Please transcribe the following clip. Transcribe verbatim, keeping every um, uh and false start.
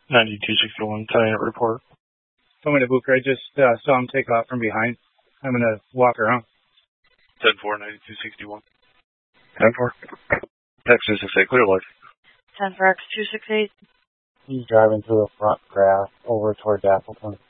ninety-two sixty-one, ten eight report. Tell me to Booker, I just uh, saw him take off from behind. I'm going to walk around. ten four, ninety-two sixty-one. ten four. X two six eight, clear light. ten four X two six eight. He's driving through the front grass over towards Appleton.